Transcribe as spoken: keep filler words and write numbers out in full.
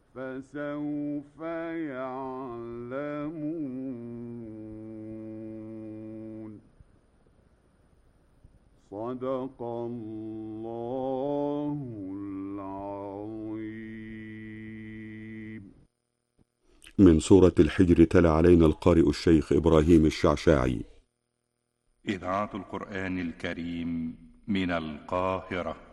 فسوف يعلمون. صدق الله العظيم. من سورة الحجر تلا علينا القارئ الشيخ إبراهيم الشعشاعي. إذاعة القرآن الكريم من القاهرة.